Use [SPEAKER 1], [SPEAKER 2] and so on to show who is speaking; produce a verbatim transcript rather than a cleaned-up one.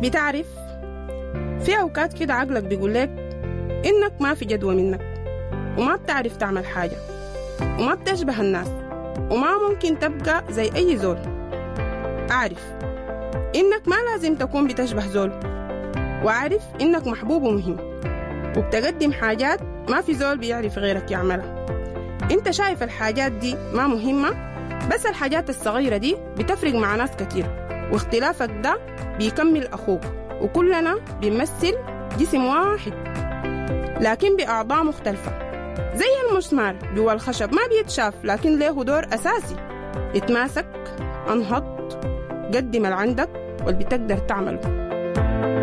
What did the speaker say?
[SPEAKER 1] بتعرف في أوقات كده عقلك بيقول لك إنك ما في جدوى منك وما بتعرف تعمل حاجة وما بتشبه الناس وما ممكن تبقى زي أي زول. أعرف إنك ما لازم تكون بتشبه زول، وأعرف إنك محبوب ومهم وبتقدم حاجات ما في زول بيعرف غيرك يعملها. إنت شايف الحاجات دي ما مهمة، بس الحاجات الصغيرة دي بتفرق مع ناس كتير، واختلافك ده بيكمل أخوك، وكلنا بنمثل جسم واحد لكن بأعضاء مختلفة. زي المسمار جوا الخشب ما بيتشاف لكن له دور أساسي. اتماسك، انهض، قدم اللي عندك واللي بتقدر تعمله.